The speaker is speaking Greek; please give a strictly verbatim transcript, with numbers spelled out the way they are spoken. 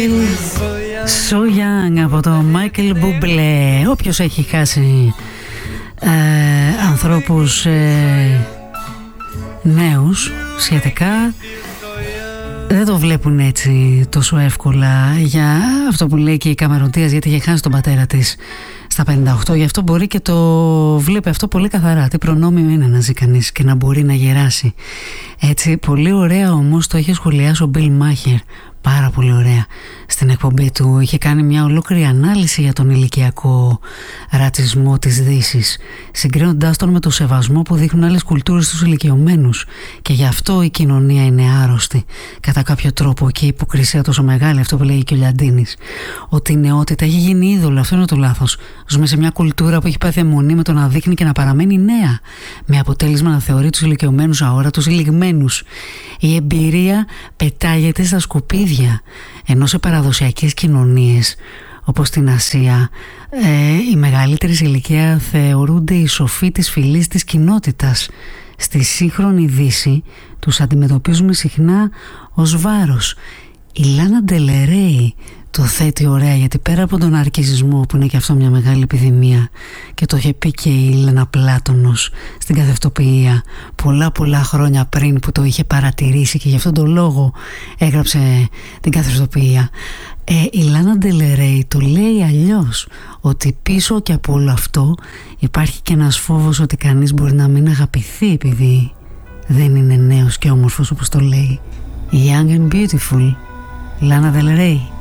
So Young από το Michael Bublé. Όποιος έχει χάσει ε, ανθρώπους ε, νέους σχετικά δεν το βλέπουν έτσι τόσο εύκολα, για αυτό που λέει και η Cameron Diaz, γιατί είχε χάσει τον πατέρα της στα πενήντα οκτώ. Γι' αυτό μπορεί και το βλέπει αυτό πολύ καθαρά. Τι προνόμιο είναι να ζει κανείς και να μπορεί να γεράσει έτσι. Πολύ ωραία όμως το είχε σχολιάσει ο Bill Maher, πάρα πολύ ωραία, στην εκπομπή του. Είχε κάνει μια ολόκληρη ανάλυση για τον ηλικιακό ρατσισμό της Δύσης, συγκρίνοντάς τον με το σεβασμό που δείχνουν άλλες κουλτούρες στους ηλικιωμένους, και γι' αυτό η κοινωνία είναι άρρωστη κατά κάποιο τρόπο, και η υποκρισία τόσο μεγάλη, αυτό που λέει και ο Λιαντίνης, ότι η νεότητα έχει γίνει είδωλο. Αυτό είναι το λάθος. Ζούμε σε μια κουλτούρα που έχει πάθει αιμονή με το να δείχνει και να παραμένει νέα, με αποτέλεσμα να θεωρεί τους ηλικιωμένους αόρατους ή λιγμένους. Η εμπειρία πετάγεται στα σκουπίδια, ενώ σε παραδοσιακές κοινωνίες όπως στην Ασία ε, οι μεγαλύτερες ηλικία θεωρούνται οι σοφοί της φυλής της κοινότητας. Στη σύγχρονη Δύση τους αντιμετωπίζουμε συχνά ως βάρος. Η Λάνα Ντελερέι το θέτει ωραία, γιατί πέρα από τον αρκισισμό που είναι και αυτό μια μεγάλη επιδημία, και το είχε πει και η Έλενα Πλάτωνος στην Καθευτοποιία πολλά πολλά χρόνια πριν, που το είχε παρατηρήσει και γι' αυτόν τον λόγο έγραψε την Καθευτοποιία. ε, η Λάνα Ντελερέι το λέει αλλιώς, ότι πίσω και από όλο αυτό υπάρχει και ένας φόβος ότι κανείς μπορεί να μην αγαπηθεί επειδή δεν είναι νέος και όμορφος, όπως το λέει. Young and Beautiful, Λάνα Ντελερέι.